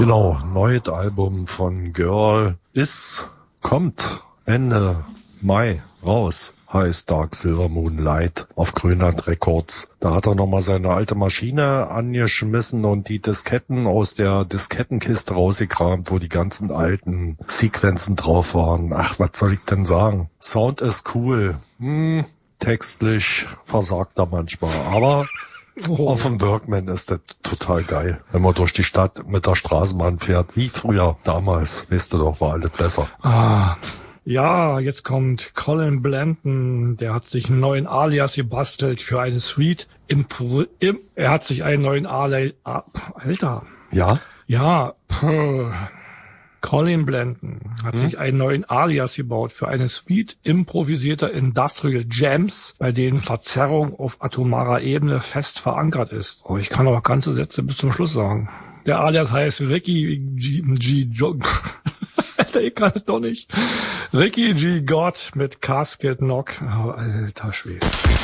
Genau, neues Album von Girl kommt Ende Mai raus. Heißt Dark Silver Moonlight auf Grönland Records. Da hat er nochmal seine alte Maschine angeschmissen und die Disketten aus der Diskettenkiste rausgekramt, wo die ganzen alten Sequenzen drauf waren. Ach, was soll ich denn sagen? Sound ist cool. Textlich versagt er manchmal, aber auf dem Workman ist das total geil. Wenn man durch die Stadt mit der Straßenbahn fährt, wie früher, damals, weißt du doch, war alles besser. Ja, jetzt kommt Colin Blanton, der hat sich einen neuen Alias gebastelt für eine Suite. Er hat sich einen neuen Alias... Alter. Ja? Ja, Colin Blanton hat sich einen neuen Alias gebaut für eine Suite improvisierter Industrial Jams, bei denen Verzerrung auf atomarer Ebene fest verankert ist. Oh, ich kann auch ganze Sätze bis zum Schluss sagen. Der Alias heißt Ricky G. Alter, ich kann es doch nicht. Ricky G. God mit Casket Knock. Oh, alter Schwede.